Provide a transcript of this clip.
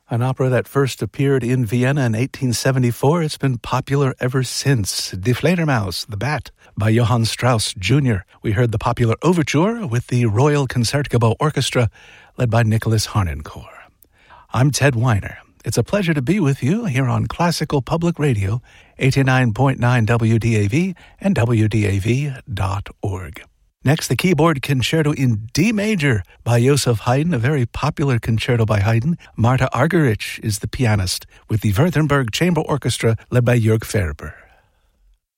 An opera that first appeared in Vienna in 1874, it's been popular ever since. Die Fledermaus, The Bat, by Johann Strauss Jr. We heard the popular overture with the Royal Concertgebouw Orchestra, led by Nicholas Harnoncourt. I'm Ted Weiner. It's a pleasure to be with you here on Classical Public Radio, 89.9 WDAV and WDAV.org. Next, the keyboard concerto in D major by Joseph Haydn, a very popular concerto by Haydn. Marta Argerich is the pianist with the Württemberg Chamber Orchestra led by Jörg Ferber.